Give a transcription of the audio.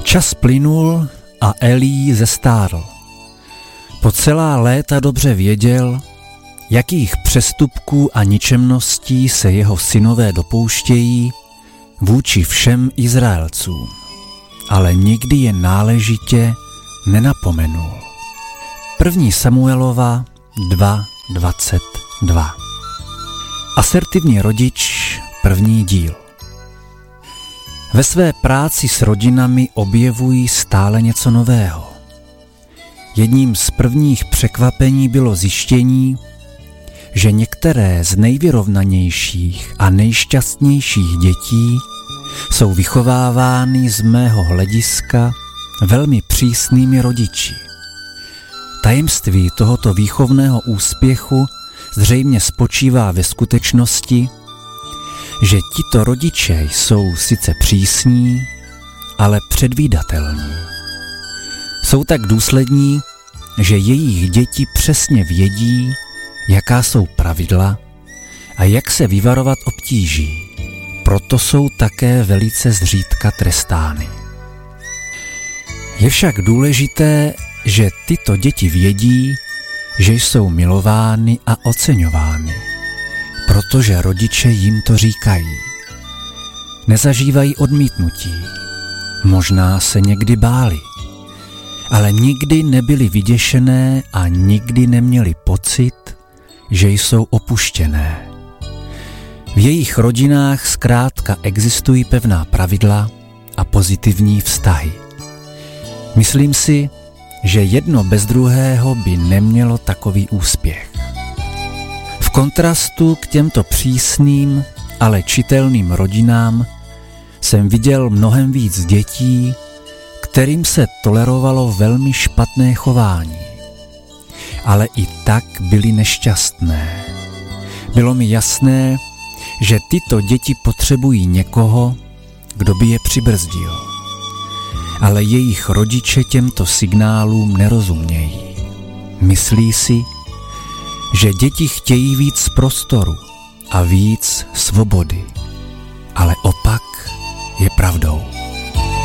Čas plynul a Elí zestárl. Po celá léta dobře věděl, jakých přestupků a ničemností se jeho synové dopouštějí vůči všem Izraelcům, ale nikdy je náležitě nenapomenul. 1. Samuelova 2:22. Asertivní rodič, 1. díl. Ve své práci s rodinami objevují stále něco nového. Jedním z prvních překvapení bylo zjištění, že některé z nejvyrovnanějších a nejšťastnějších dětí jsou vychovávány z mého hlediska velmi přísnými rodiči. Tajemství tohoto výchovného úspěchu zřejmě spočívá ve skutečnosti, že tito rodiče jsou sice přísní, ale předvídatelní. Jsou tak důslední, že jejich děti přesně vědí, jaká jsou pravidla a jak se vyvarovat obtíží. Proto jsou také velice zřídka trestány. Je však důležité, že tyto děti vědí, že jsou milovány a oceňovány, protože rodiče jim to říkají. Nezažívají odmítnutí, možná se někdy báli, ale nikdy nebyly vyděšené a nikdy neměli pocit, že jsou opuštěné. V jejich rodinách zkrátka existují pevná pravidla a pozitivní vztahy. Myslím si, že jedno bez druhého by nemělo takový úspěch. V kontrastu k těmto přísným, ale čitelným rodinám jsem viděl mnohem víc dětí, kterým se tolerovalo velmi špatné chování. Ale i tak byly nešťastné. Bylo mi jasné, že tyto děti potřebují někoho, kdo by je přibrzdil. Ale jejich rodiče těmto signálům nerozumějí. Myslí si, že děti chtějí víc prostoru a víc svobody. Ale opak je pravdou.